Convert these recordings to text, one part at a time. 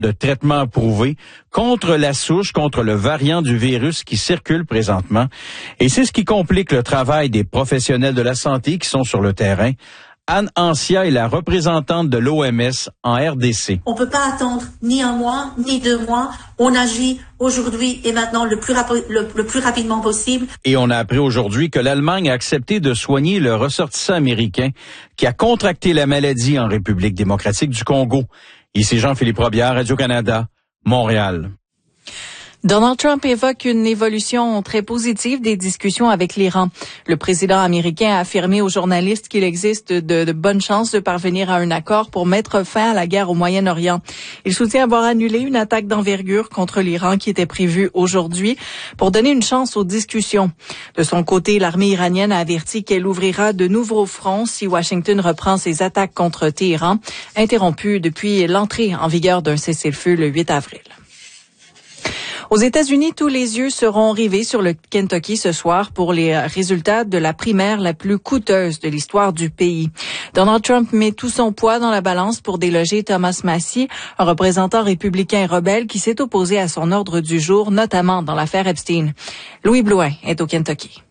de traitement approuvé contre la souche, contre le variant du virus qui circule présentement. Et c'est ce qui complique le travail des professionnels de la santé qui sont sur le terrain. Anne Ancia est la représentante de l'OMS en RDC. On peut pas attendre ni un mois, ni 2 mois. On agit aujourd'hui et maintenant le plus rapidement possible. Et on a appris aujourd'hui que l'Allemagne a accepté de soigner le ressortissant américain qui a contracté la maladie en République démocratique du Congo. Ici Jean-Philippe Robillard, Radio-Canada, Montréal. Donald Trump évoque une évolution très positive des discussions avec l'Iran. Le président américain a affirmé aux journalistes qu'il existe de bonnes chances de parvenir à un accord pour mettre fin à la guerre au Moyen-Orient. Il soutient avoir annulé une attaque d'envergure contre l'Iran qui était prévue aujourd'hui pour donner une chance aux discussions. De son côté, l'armée iranienne a averti qu'elle ouvrira de nouveaux fronts si Washington reprend ses attaques contre Téhéran, interrompues depuis l'entrée en vigueur d'un cessez-le-feu le 8 avril. Aux États-Unis, tous les yeux seront rivés sur le Kentucky ce soir pour les résultats de la primaire la plus coûteuse de l'histoire du pays. Donald Trump met tout son poids dans la balance pour déloger Thomas Massie, un représentant républicain rebelle qui s'est opposé à son ordre du jour, notamment dans l'affaire Epstein. Louis Blouin est au Kentucky.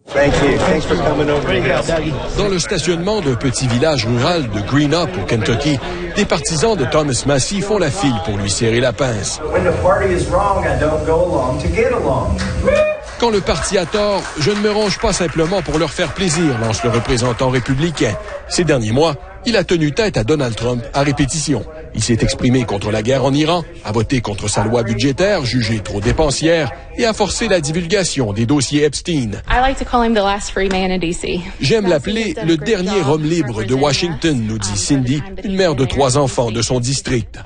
Dans le stationnement d'un petit village rural de Green Up au Kentucky, des partisans de Thomas Massie font la file pour lui serrer la pince. Quand le parti a tort, je ne me range pas simplement pour leur faire plaisir, lance le représentant républicain. Ces derniers mois, il a tenu tête à Donald Trump à répétition. Il s'est exprimé contre la guerre en Iran, a voté contre sa loi budgétaire jugée trop dépensière et a forcé la divulgation des dossiers Epstein. J'aime l'appeler le dernier homme libre de Washington, nous dit Cindy, une mère de 3 enfants de son district.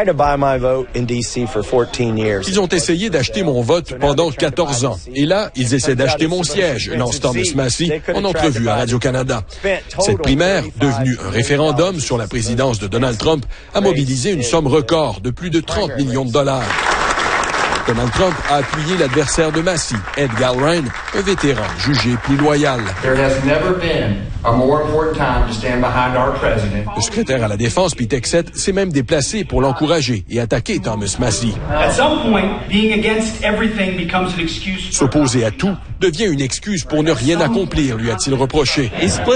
Ils ont essayé d'acheter mon vote pendant 14 ans. Et là, ils essaient d'acheter mon siège, lance Thomas Massie en entrevue à Radio-Canada. Cette primaire, devenue un référendum sur la présidence de Donald Trump, a mobilisé une somme record de plus de 30 millions de dollars. Donald Trump a appuyé l'adversaire de Massie, Ed Galbraith, un vétéran jugé plus loyal. Le secrétaire à la Défense, Pete Hegseth, s'est même déplacé pour l'encourager et attaquer Thomas Massie. S'opposer à tout devient une excuse pour ne rien accomplir, lui a-t-il reproché.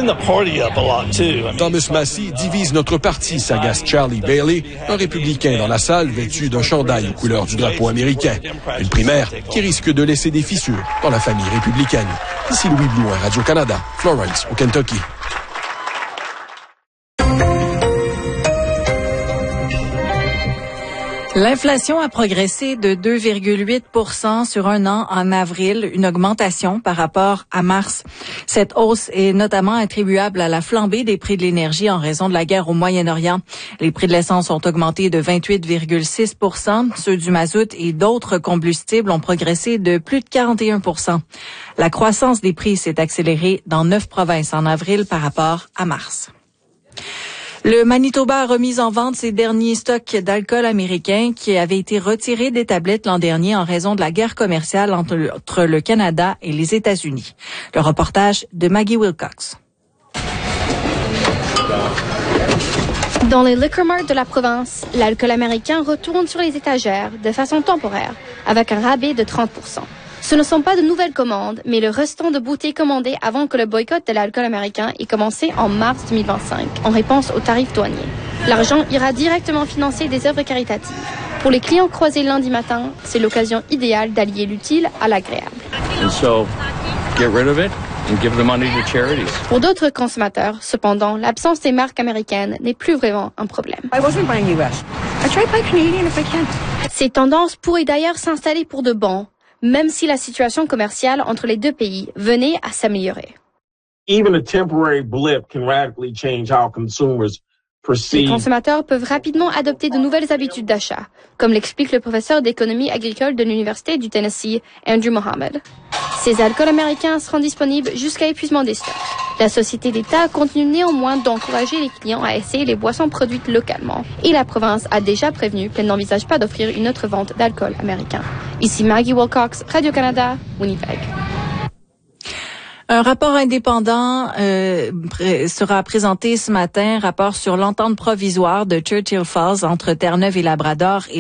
Thomas Massie divise notre parti, s'agace Charlie Bailey, un républicain dans la salle vêtu d'un chandail aux couleurs du drapeau américain. Une primaire qui risque de laisser des fissures dans la famille républicaine. Ici Louis Blouin, Radio-Canada, Florence, au Kentucky. L'inflation a progressé de 2,8% sur un an en avril, une augmentation par rapport à mars. Cette hausse est notamment attribuable à la flambée des prix de l'énergie en raison de la guerre au Moyen-Orient. Les prix de l'essence ont augmenté de 28,6%, ceux du mazout et d'autres combustibles ont progressé de plus de 41%. La croissance des prix s'est accélérée dans 9 provinces en avril par rapport à mars. Le Manitoba a remis en vente ses derniers stocks d'alcool américain qui avaient été retirés des tablettes l'an dernier en raison de la guerre commerciale entre le Canada et les États-Unis. Le reportage de Maggie Wilcox. Dans les liquor marts de la province, l'alcool américain retourne sur les étagères de façon temporaire avec un rabais de 30%. Ce ne sont pas de nouvelles commandes, mais le restant de bouteilles commandées avant que le boycott de l'alcool américain ait commencé en mars 2025, en réponse aux tarifs douaniers. L'argent ira directement financer des œuvres caritatives. Pour les clients croisés lundi matin, c'est l'occasion idéale d'allier l'utile à l'agréable. Pour d'autres consommateurs, cependant, l'absence des marques américaines n'est plus vraiment un problème. Ces tendances pourraient d'ailleurs s'installer pour de bon, même si la situation commerciale entre les deux pays venait à s'améliorer. Les consommateurs peuvent rapidement adopter de nouvelles habitudes d'achat, comme l'explique le professeur d'économie agricole de l'Université du Tennessee, Andrew Mohammed. Ces alcools américains seront disponibles jusqu'à épuisement des stocks. La Société d'État continue néanmoins d'encourager les clients à essayer les boissons produites localement. Et la province a déjà prévenu qu'elle n'envisage pas d'offrir une autre vente d'alcool américain. Ici Maggie Wilcox, Radio-Canada, Winnipeg. Un rapport indépendant sera présenté ce matin, rapport sur l'entente provisoire de Churchill Falls entre Terre-Neuve et Labrador et